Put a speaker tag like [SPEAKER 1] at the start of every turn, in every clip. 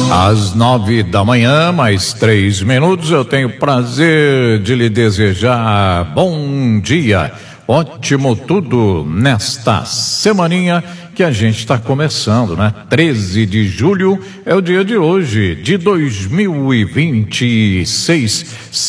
[SPEAKER 1] Às 9 da manhã, mais 3 minutos, eu tenho o prazer de lhe desejar bom dia, ótimo tudo nesta semaninha que a gente está começando, né? 13 de julho é o dia de hoje, de 2026,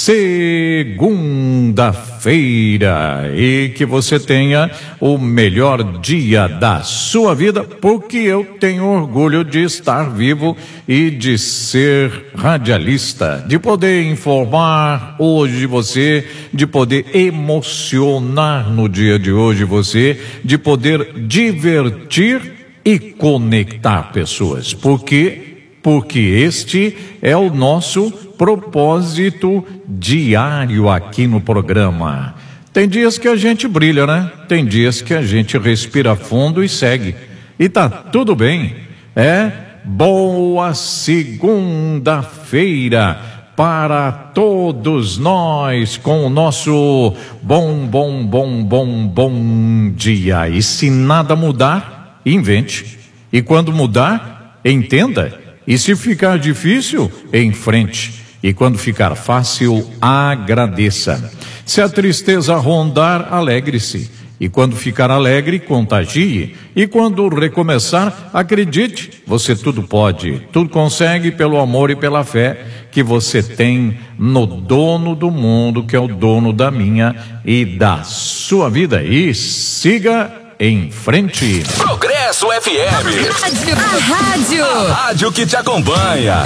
[SPEAKER 1] segunda-feira, e que você tenha o melhor dia da sua vida, porque eu tenho orgulho de estar vivo e de ser radialista, de poder informar hoje você, de poder emocionar no dia de hoje você, de poder divertir e conectar pessoas, porque este é o nosso propósito diário aqui no programa. Tem dias que a gente brilha, né? Tem dias que a gente respira fundo e segue, e tá tudo bem. Boa segunda-feira para todos nós, com o nosso bom dia. E se nada mudar, invente. E quando mudar, entenda. E se ficar difícil, enfrente. E quando ficar fácil, agradeça. Se a tristeza rondar, alegre-se. E quando ficar alegre, contagie. E quando recomeçar, acredite, você tudo pode, tudo consegue pelo amor e pela fé que você tem no dono do mundo, que é o dono da minha e da sua vida. E siga em frente.
[SPEAKER 2] Progresso FM.
[SPEAKER 3] A
[SPEAKER 2] rádio que te acompanha.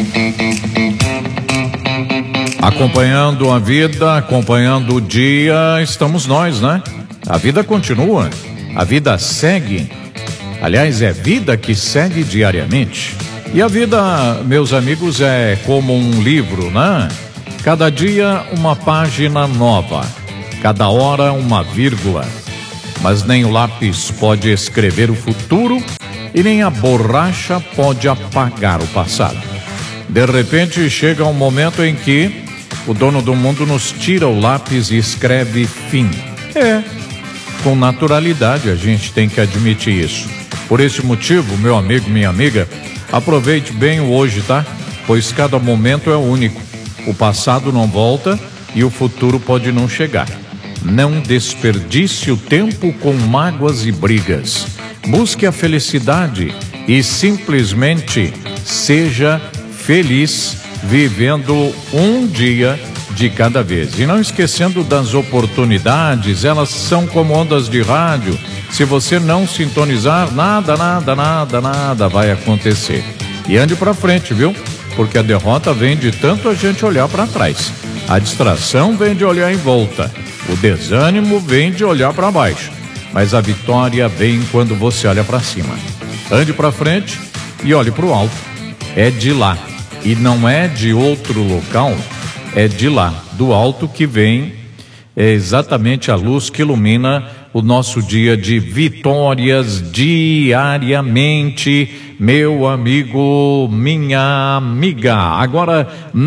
[SPEAKER 1] Acompanhando a vida, acompanhando o dia, estamos nós, né? A vida continua, a vida segue. Aliás, é vida que segue diariamente. E a vida, meus amigos, é como um livro, né? Cada dia uma página nova, cada hora uma vírgula. Mas nem o lápis pode escrever o futuro e nem a borracha pode apagar o passado. De repente chega um momento em que o dono do mundo nos tira o lápis e escreve fim. Com naturalidade a gente tem que admitir isso. Por esse motivo, meu amigo, minha amiga, aproveite bem o hoje, tá? Pois cada momento é único. O passado não volta e o futuro pode não chegar. Não desperdice o tempo com mágoas e brigas. Busque a felicidade e simplesmente seja feliz, vivendo um dia de cada vez. E não esquecendo das oportunidades, elas são como ondas de rádio. Se você não sintonizar, nada vai acontecer. E ande pra frente, viu? Porque a derrota vem de tanto a gente olhar para trás. A distração vem de olhar em volta. O desânimo vem de olhar para baixo. Mas a vitória vem quando você olha para cima. Ande pra frente e olhe pro alto. É de lá. E não é de outro local. É de lá, do alto, que vem exatamente a luz que ilumina o nosso dia de vitórias diariamente, meu amigo, minha amiga. Agora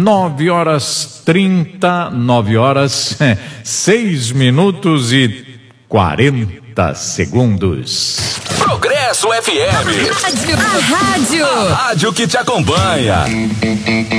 [SPEAKER 1] 6 minutos e 40 segundos.
[SPEAKER 2] Progresso FM.
[SPEAKER 3] rádio
[SPEAKER 2] A rádio que te acompanha.